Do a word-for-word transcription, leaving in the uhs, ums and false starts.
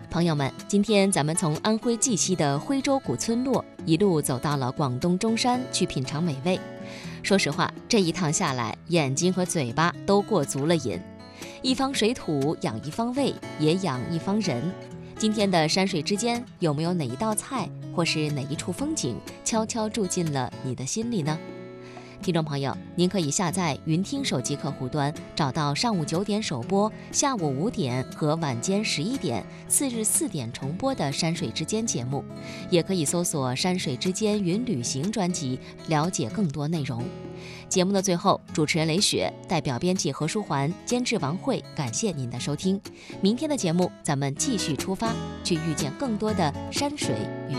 朋友们，今天咱们从安徽绩溪的徽州古村落一路走到了广东中山去品尝美味。说实话，这一趟下来，眼睛和嘴巴都过足了瘾。一方水土养一方胃，也养一方人。今天的山水之间，有没有哪一道菜或是哪一处风景悄悄住进了你的心里呢？听众朋友，您可以下载云听手机客户端，找到上午九点首播、下午五点和晚间十一点、次日四点重播的《山水之间》节目，也可以搜索《山水之间云旅行》专辑，了解更多内容。节目的最后，主持人雷雪代表编辑何书桓、监制王慧，感谢您的收听。明天的节目，咱们继续出发，去遇见更多的山水与